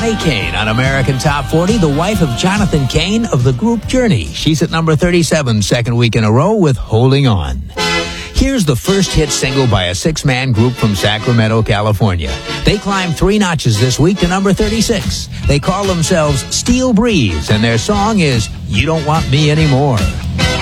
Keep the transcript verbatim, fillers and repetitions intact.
Molly Kane on American Top forty, the wife of Jonathan Kane of the group Journey. She's at number thirty-seven, second week in a row with Holding On. Here's the first hit single by a six-man group from Sacramento, California. They climbed three notches this week to number thirty-six. They call themselves Steel Breeze, and their song is You Don't Want Me Anymore.